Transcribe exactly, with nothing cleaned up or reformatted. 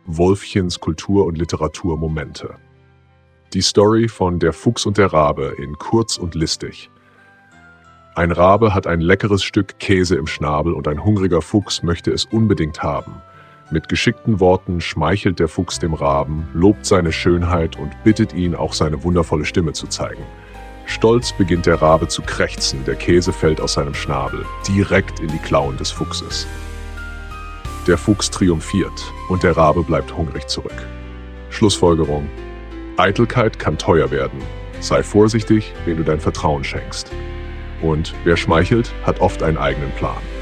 Wolfchens Kultur- und Literaturmomente. Die Story von Der Fuchs und der Rabe in kurz und listig. Ein Rabe hat ein leckeres Stück Käse im Schnabel und ein hungriger Fuchs möchte es unbedingt haben. Mit geschickten Worten schmeichelt der Fuchs dem Raben, lobt seine Schönheit und bittet ihn, auch seine wundervolle Stimme zu zeigen. Stolz beginnt der Rabe zu krächzen, der Käse fällt aus seinem Schnabel, direkt in die Klauen des Fuchses. Der Fuchs triumphiert und der Rabe bleibt hungrig zurück. Schlussfolgerung: Eitelkeit kann teuer werden. Sei vorsichtig, wem du dein Vertrauen schenkst. Und wer schmeichelt, hat oft einen eigenen Plan.